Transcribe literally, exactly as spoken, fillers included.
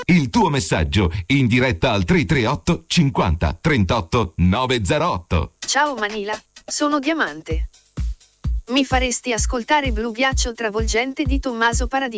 il tuo messaggio in diretta al tre tre otto cinquanta trentotto novecentotto. Ciao Manila, sono Diamante. Mi faresti ascoltare Blu Ghiaccio Travolgente di Tommaso Paradiso?